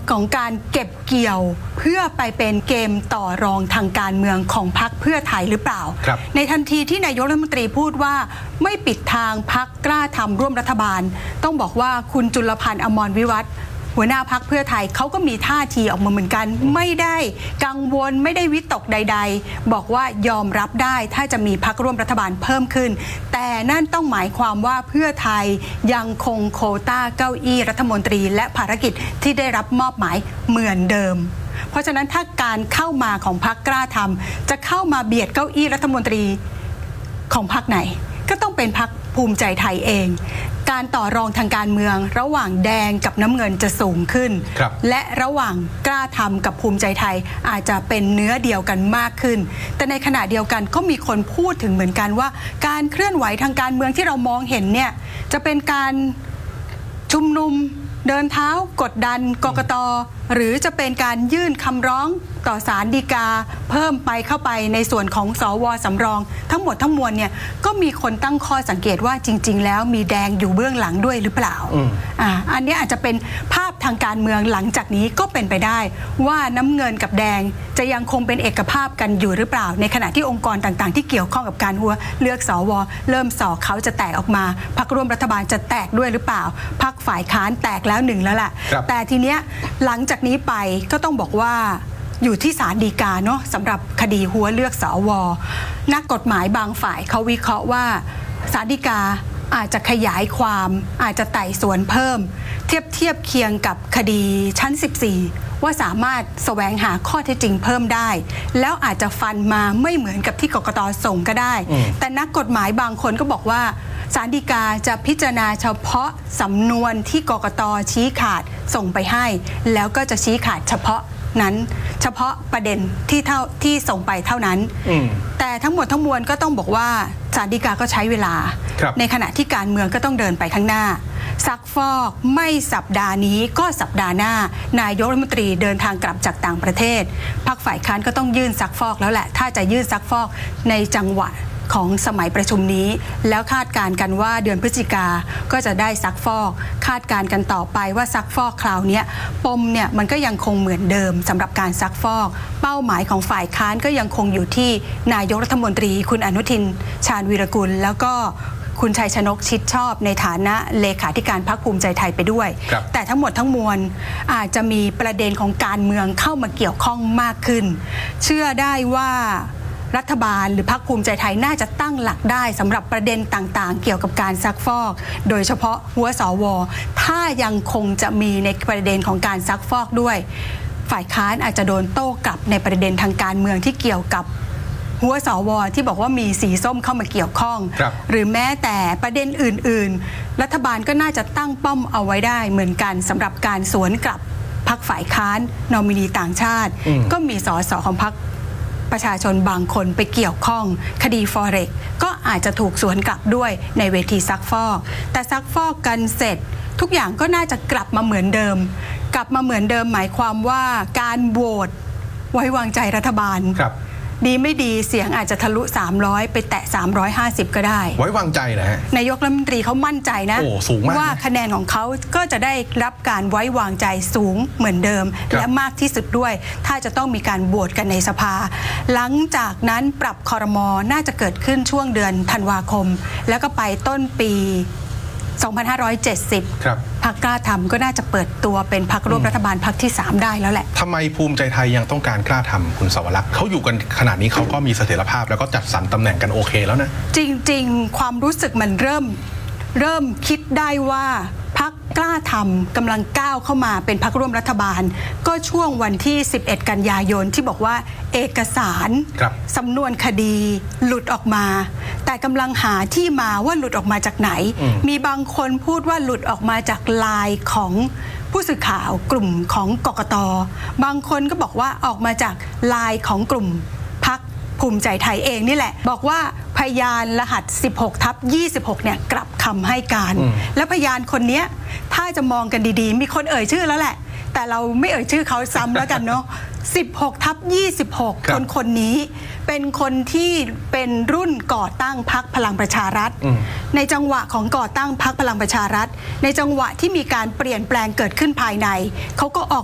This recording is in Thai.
ของการเก็บเกี่ยวเพื่อไปเป็นเกมต่อรองทางการเมืองของพรรคเพื่อไทยหรือเปล่าในทันทีที่นายกรัฐมนตรีพูดว่าไม่ปิดทางพรรคกล้าทำร่วมรัฐบาลต้องบอกว่าคุณจุลพันธ์อมรวิวัฒน์หัวหน้าพรรคเพื่อไทยเขาก็มีท่าทีออกมาเหมือนกันไม่ได้กังวลไม่ได้วิตกใดๆบอกว่ายอมรับได้ถ้าจะมีพรรคร่วมรัฐบาลเพิ่มขึ้นแต่นั่นต้องหมายความว่าเพื่อไทยยังคงโควต้าเก้าอี้รัฐมนตรีและภารกิจที่ได้รับมอบหมายเหมือนเดิมเพราะฉะนั้นถ้าการเข้ามาของพรรคกล้าทำจะเข้ามาเบียดเก้าอี้รัฐมนตรีของพรรคไหนก็ต้องเป็นพรรคภูมิใจไทยเองการต่อรองทางการเมืองระหว่างแดงกับน้ำเงินจะสูงขึ้นและระหว่างกล้าทำกับภูมิใจไทยอาจจะเป็นเนื้อเดียวกันมากขึ้นแต่ในขณะเดียวกันก็มีคนพูดถึงเหมือนกันว่าการเคลื่อนไหวทางการเมืองที่เรามองเห็นเนี่ยจะเป็นการชุมนุมเดินเท้ากดดันกกต.หรือจะเป็นการยื่นคำร้องต่อศาลฎีกาเพิ่มไปเข้าไปในส่วนของสว.สำรองทั้งหมดทั้งมวลเนี่ยก็มีคนตั้งข้อสังเกตว่าจริงๆแล้วมีแดงอยู่เบื้องหลังด้วยหรือเปล่าอันนี้อาจจะเป็นภาพทางการเมืองหลังจากนี้ก็เป็นไปได้ว่าน้ำเงินกับแดงจะยังคงเป็นเอกภาพกันอยู่หรือเปล่าในขณะที่องค์กรต่างๆที่เกี่ยวข้องกับการหัวเลือกสว.เริ่มส่อเขาจะแตกออกมาพรรคร่วมรัฐบาลจะแตกด้วยหรือเปล่าพรรคฝ่ายค้านแตกแล้วหนึ่งแล้วล่ะแต่ทีเนี้ยหลังจากนี้ไปก็ต้องบอกว่าอยู่ที่ศาลฎีกาเนาะสำหรับคดีหัวเลือกสว.นักกฎหมายบางฝ่ายเขาวิเคราะห์ว่าศาลฎีกาอาจจะขยายความอาจจะไต่สวนเพิ่มเทียบเคียงกับคดีชั้น 14ว่าสามารถแสวงหาข้อเท็จจริงเพิ่มได้แล้วอาจจะฟันมาไม่เหมือนกับที่กกต.ส่งก็ได้แต่นักกฎหมายบางคนก็บอกว่าศาลฎีกาจะพิจารณาเฉพาะสำนวนที่กกต.ชี้ขาดส่งไปให้แล้วก็จะชี้ขาดเฉพาะนั้นเฉพาะประเด็นที่ส่งไปเท่านั้นแต่ทั้งหมดทั้งมวลก็ต้องบอกว่าศาลฎีกาก็ใช้เวลาในขณะที่การเมืองก็ต้องเดินไปข้างหน้าซักฟอกไม่สัปดาห์นี้ก็สัปดาห์หน้านายกรัฐมนตรีเดินทางกลับจากต่างประเทศพรรคฝ่ายค้านก็ต้องยื่นซักฟอกแล้วแหละถ้าจะยื่นซักฟอกในจังหวะของสมัยประชุมนี้แล้วคาดการณ์กันว่าเดือนพฤศจิกาก็จะได้ซักฟอกคาดการณ์กันต่อไปว่าซักฟอกคราวนี้ปมเนี่ยมันก็ยังคงเหมือนเดิมสำหรับการซักฟอกเป้าหมายของฝ่ายค้านก็ยังคงอยู่ที่นายกรัฐมนตรีคุณอนุทินชาญวีรกุลแล้วก็คุณชัยชนกชิดชอบในฐานะเลขาธิการพรรคภูมิใจไทยไปด้วยแต่ทั้งหมดทั้งมวลอาจจะมีประเด็นของการเมืองเข้ามาเกี่ยวข้องมากขึ้นเชื่อได้ว่ารัฐบาลหรือพรรคภูมิใจไทยน่าจะตั้งหลักได้สำหรับประเด็นต่างๆเกี่ยวกับการซักฟอกโดยเฉพาะหัวสว.ถ้ายังคงจะมีในประเด็นของการซักฟอกด้วยฝ่ายค้านอาจจะโดนโต้กลับในประเด็นทางการเมืองที่เกี่ยวกับหัวสว.ที่บอกว่ามีสีส้มเข้ามาเกี่ยวข้องหรือแม้แต่ประเด็นอื่นๆรัฐบาลก็น่าจะตั้งป้อมเอาไว้ได้เหมือนกันสำหรับการสวนกลับพรรคฝ่ายค้านนอมินีต่างชาติก็มีสสของพรรคประชาชนบางคนไปเกี่ยวข้องคดีฟอเร็กก็อาจจะถูกสวนกลับด้วยในเวทีซักฟอกแต่ซักฟอกกันเสร็จทุกอย่างก็น่าจะกลับมาเหมือนเดิมหมายความว่าการโหวตไว้วางใจรัฐบาลดีไม่ดีเสียงอาจจะทะลุ300ไปแตะ350ก็ได้ไว้วางใจนะฮะนายกรัฐมนตรีเขามั่นใจนะว่าคะแนนของเขาก็จะได้รับการไว้วางใจสูงเหมือนเดิมและมากที่สุดด้วยถ้าจะต้องมีการโหวตกันในสภาหลังจากนั้นปรับครม.น่าจะเกิดขึ้นช่วงเดือนธันวาคมแล้วก็ไปต้นปี2570พรรคกล้าทำก็น่าจะเปิดตัวเป็นพรรคร่วมรัฐบาลพรรคที่3ได้แล้วแหละทำไมภูมิใจไทยยังต้องการกล้าทำคุณสวรักษ์เขาอยู่กันขนาดนี้เขาก็มีเสถียรภาพแล้วก็จัดสรรตำแหน่งกันโอเคแล้วนะจริงๆความรู้สึกมันเริ่มคิดได้ว่าพรรคกล้าทำกำลังก้าวเข้ามาเป็นพรรคร่วมรัฐบาลก็ช่วงวันที่11กันยายนที่บอกว่าเอกสารสำนวนคดีหลุดออกมาแต่กำลังหาที่มาว่าหลุดออกมาจากไหนมีบางคนพูดว่าหลุดออกมาจากไลน์ของผู้สื่อข่าวกลุ่มของกกต.บางคนก็บอกว่าออกมาจากไลน์ของกลุ่มพรรคภูมิใจไทยเองนี่แหละบอกว่าพยานรหัส 16/26 เนี่ยกลับคำให้การและพยานคนนี้ถ้าจะมองกันดีๆมีคนเอ่ยชื่อแล้วแหละแต่เราไม่เอ่ยชื่อเขาซ้ำแล้วกันเนาะ 16/26 คนนี้เป็นคนที่เป็นรุ่นก่อตั้งพรรคพลังประชารัฐในจังหวะของก่อตั้งพรรคพลังประชารัฐในจังหวะที่มีการเปลี่ยนแปลงเกิดขึ้นภายในเขาก็ออก